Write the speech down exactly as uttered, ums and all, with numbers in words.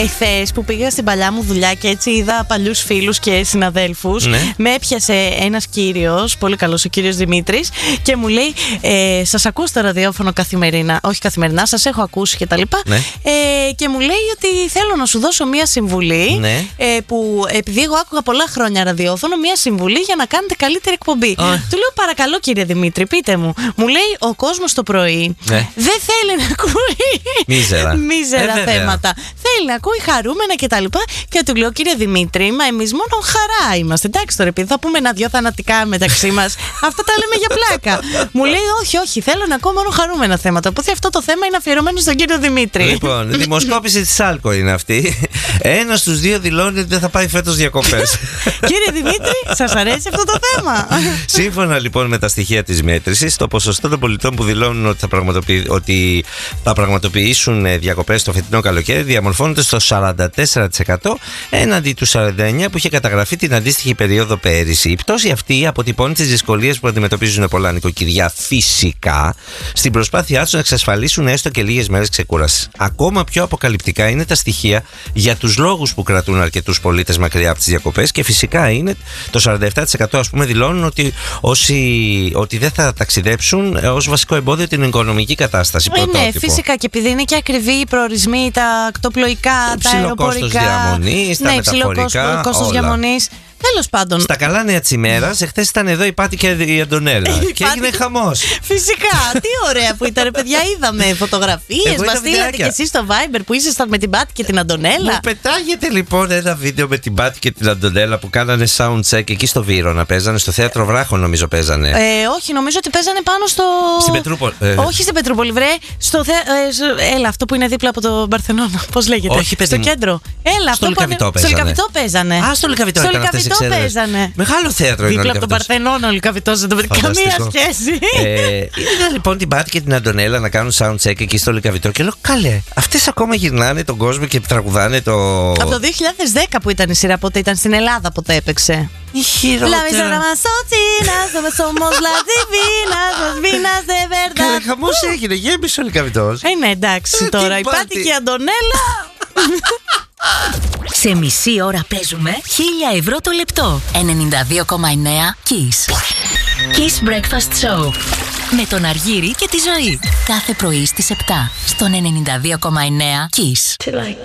Εχθές που πήγα στην παλιά μου δουλειά και έτσι είδα παλιούς φίλους και συναδέλφους, ναι. Με έπιασε ένας κύριος, πολύ καλός, ο κύριος Δημήτρης, και μου λέει: ε, σας ακούω στο ραδιόφωνο καθημερινά, όχι καθημερινά, σας έχω ακούσει και τα λοιπά. Ναι. Ε, και μου λέει ότι θέλω να σου δώσω μία συμβουλή. Ναι. Ε, που επειδή εγώ άκουγα πολλά χρόνια ραδιόφωνο, μία συμβουλή για να κάνετε καλύτερη εκπομπή. Oh. Του λέω: παρακαλώ, κύριε Δημήτρη, πείτε μου. Μου λέει: ο κόσμος το πρωί ναι. δεν θέλει να ακούει μίζερα, μίζερα ε, θέματα. Θέλει να ακούει χαρούμενα κτλ. Και, και του λέω: κύριε Δημήτρη, μα εμείς μόνο χαρά είμαστε. Εντάξει τώρα, επειδή θα πούμε ένα-δυο θανατικά μεταξύ μας, αυτά τα λέμε για πλάκα. Μου λέει: όχι, όχι, θέλω να ακούω μόνο χαρούμενα θέματα. Οπότε αυτό το θέμα είναι αφιερωμένο στον κύριο Δημήτρη. Λοιπόν, η δημοσκόπηση της Άλκο είναι αυτή. Ένας στους δύο δηλώνει ότι δεν θα πάει φέτος διακοπές. Κύριε Δημήτρη, σας αρέσει αυτό το θέμα? Σύμφωνα λοιπόν με τα στοιχεία της μέτρησης, το ποσοστό των πολιτών που δηλώνουν ότι θα, πραγματοποιη... ότι θα πραγματοποιήσουν διακοπές το φετινό καλοκαίρι διαμορφώνεται στο σαράντα τέσσερα τοις εκατό έναντι του σαράντα εννέα τοις εκατό που είχε καταγραφεί την αντίστοιχη περίοδο πέρυσι. Η πτώση αυτή αποτυπώνει τις δυσκολίες που αντιμετωπίζουν πολλά νοικοκυριά φυσικά στην προσπάθειά τους να εξασφαλίσουν έστω και λίγες μέρες ξεκούρασης. Ακόμα πιο αποκαλυπτικά είναι τα στοιχεία για τους λόγους που κρατούν αρκετούς πολίτες μακριά από τις διακοπές και φυσικά είναι το σαράντα επτά τοις εκατό ας πούμε δηλώνουν ότι, όσοι, ότι δεν θα ταξιδέψουν ως βασικό εμπόδιο την οικονομική κατάσταση. Ε, ναι, φυσικά, και επειδή είναι και ακριβή οι προορισμοί, τα ακτοπλοϊκά, τα αεροπορικά. Κόστος διαμονής, τα ναι, μεταφορικά, κόστος διαμονής. Τέλος πάντων. Στα καλά νέα της ημέρας, εχθές ήταν εδώ η Πάτη και η Αντωνέλα. Και έγινε χαμός. Φυσικά. Τι ωραία που ήταν, παιδιά. Είδαμε φωτογραφίες. Μας στείλατε κι εσείς στο Viber που ήσασταν με την Πάτη και την Αντωνέλα. Μου πετάγεται λοιπόν ένα βίντεο με την Πάτη και την Αντωνέλα που κάνανε sound check εκεί στο Βύρωνα. Παίζανε στο θέατρο Βράχων, νομίζω παίζανε. Ε, όχι, νομίζω ότι παίζανε πάνω στο. Στην Πετρούπολη. Ε. Όχι στην Πετρούπολη, βρε. Στο θε... ε, έλα, αυτό που είναι δίπλα από το Παρθενώνα. Πώς λέγεται? Όχι, στο κέντρο. Έλα, αυτό που. Στο Λυκαβητό παίζανε. Α, στο Λυκαβητό ήταν αυτές. Το παίζανε. Μεγάλο θέατρο είναι. Δίπλα από τον Παρθενώνα ο Λυκαβητός, δεν το καμία σχέση. Ε, είδα λοιπόν την Πάτη και την Αντωνέλα να κάνουν sound check εκεί στο Λυκαβητό και λέω: καλέ, αυτές ακόμα γυρνάνε τον κόσμο και τραγουδάνε το. Από το δύο χιλιάδες δέκα που ήταν η σειρά, πότε ήταν στην Ελλάδα, πότε έπαιξε. Η χειρότερα. Καλέ, χαμός έγινε, γέμισε ο Λυκαβητός. Ε, ναι, εντάξει τώρα. Η Πάτη και η Αντωνέλα. Σε μισή ώρα παίζουμε χίλια ευρώ το λεπτό. ενενήντα δύο κόμμα εννέα Kiss. Kiss Breakfast Show. Με τον Αργύρη και τη Ζωή. Κάθε πρωί στις επτά. Στον ενενήντα δύο κόμμα εννέα Kiss.